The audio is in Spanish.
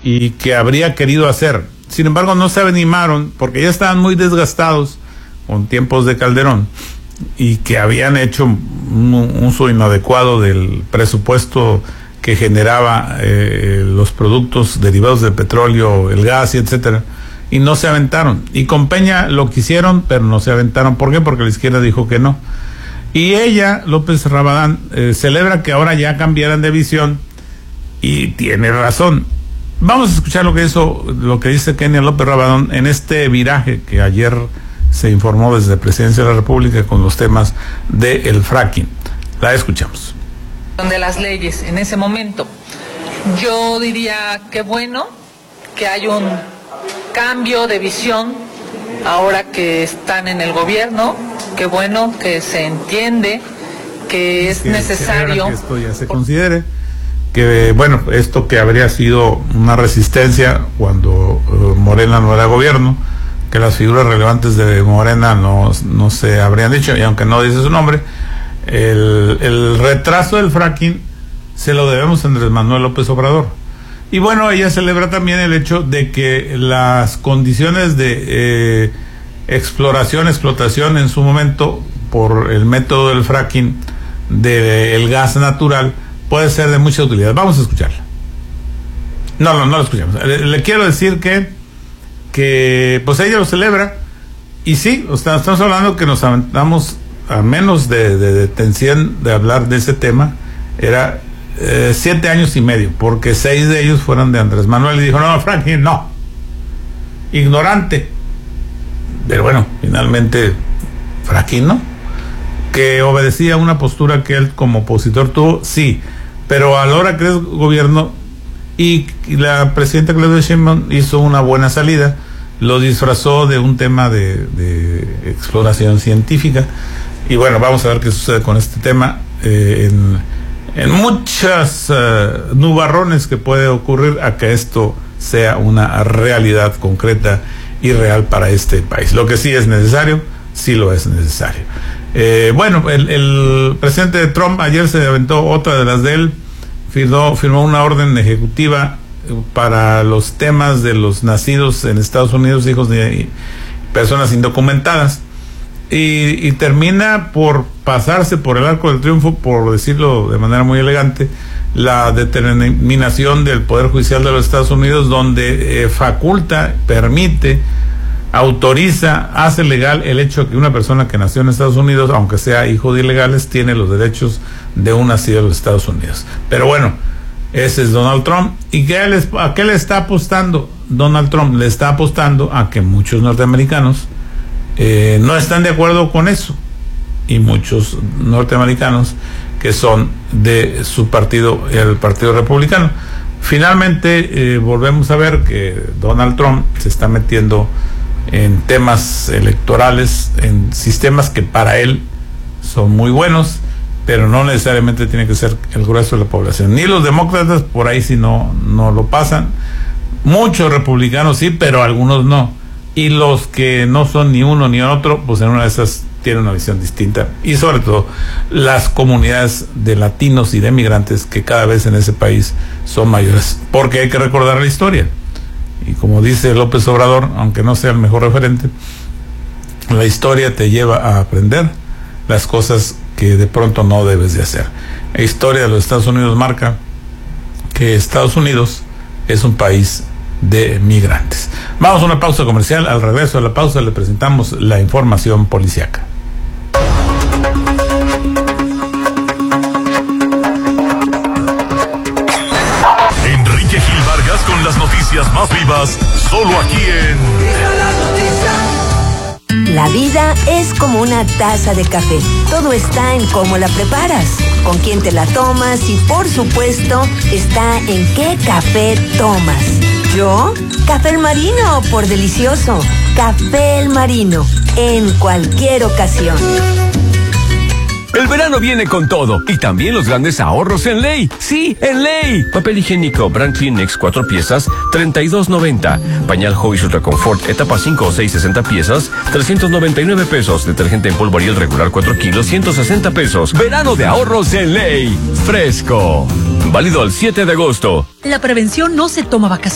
y que habría querido hacer. Sin embargo, no se animaron porque ya estaban muy desgastados con tiempos de Calderón y que habían hecho un uso inadecuado del presupuesto que generaba los productos derivados del petróleo, el gas y etcétera, y no se aventaron. Y con Peña lo quisieron, pero no se aventaron. ¿Por qué? Porque la izquierda dijo que no. Y ella, López Rabadán, celebra que ahora ya cambiaran de visión, y tiene razón. Vamos a escuchar lo que dice Kenia López Rabadán en este viraje que ayer se informó desde Presidencia de la República con los temas del fracking. La escuchamos. De las leyes en ese momento, yo diría que bueno que hay un cambio de visión ahora que están en el gobierno, que bueno que se entiende que es necesario que esto ya se considere, que bueno, esto que habría sido una resistencia cuando Morena no era gobierno, que las figuras relevantes de Morena no se habrían dicho, y aunque no dice su nombre, el retraso del fracking se lo debemos a Andrés Manuel López Obrador. Y bueno, ella celebra también el hecho de que las condiciones de explotación en su momento por el método del fracking del gas natural puede ser de mucha utilidad. Vamos a escucharla. No lo escuchamos. Le quiero decir que pues ella lo celebra, y sí, estamos hablando que nos aventamos a menos de detención de hablar de ese tema, era 7 años y medio, porque 6 de ellos fueron de Andrés Manuel, y dijo, no, fracking, no, ignorante. Pero bueno, finalmente, fracking, ¿no? Que obedecía una postura que él como opositor tuvo, sí, pero a la hora que es gobierno, y la presidenta Claudia Sheinbaum hizo una buena salida, lo disfrazó de un tema de exploración científica. Y bueno, vamos a ver qué sucede con este tema en muchas nubarrones que puede ocurrir a que esto sea una realidad concreta y real para este país. Lo que sí es necesario, sí lo es necesario. Bueno, el presidente Trump ayer se aventó otra de las de él, firmó una orden ejecutiva para los temas de los nacidos en Estados Unidos, hijos de personas indocumentadas. Y termina por pasarse por el arco del triunfo, por decirlo de manera muy elegante, la determinación del Poder Judicial de los Estados Unidos, donde faculta, permite, autoriza, hace legal el hecho de que una persona que nació en Estados Unidos, aunque sea hijo de ilegales, tiene los derechos de un nacido en los Estados Unidos. Pero bueno, ese es Donald Trump. ¿Y a qué le está apostando Donald Trump? Le está apostando a que muchos norteamericanos no están de acuerdo con eso, y muchos norteamericanos que son de su partido, el Partido Republicano. Finalmente volvemos a ver que Donald Trump se está metiendo en temas electorales, en sistemas que para él son muy buenos, pero no necesariamente tiene que ser el grueso de la población. Ni los demócratas por ahí sí no lo pasan, muchos republicanos sí, pero algunos no. Y los que no son ni uno ni otro, pues en una de esas tienen una visión distinta. Y sobre todo, las comunidades de latinos y de migrantes que cada vez en ese país son mayores. Porque hay que recordar la historia. Y como dice López Obrador, aunque no sea el mejor referente, la historia te lleva a aprender las cosas que de pronto no debes de hacer. La historia de los Estados Unidos marca que Estados Unidos es un país de migrantes. Vamos a una pausa comercial. Al regreso de la pausa le presentamos la información policíaca. Enrique Gil Vargas con las noticias más vivas, solo aquí en La vida es como una taza de café. Todo está en cómo la preparas, con quién te la tomas y, por supuesto, está en qué café tomas. ¿Yo? Café El Marino, por delicioso. Café El Marino, en cualquier ocasión. El verano viene con todo y también los grandes ahorros en Ley. Sí, en Ley. Papel higiénico Brand Kleenex 4 piezas, $32.90. Pañal Hobbies Ultra Comfort etapa 5 o 6, 60 piezas, $399. Detergente en polvo Ariel regular 4 kilos, $160. Verano de ahorros en Ley. Fresco. Válido al 7 de agosto. La prevención no se toma vacaciones.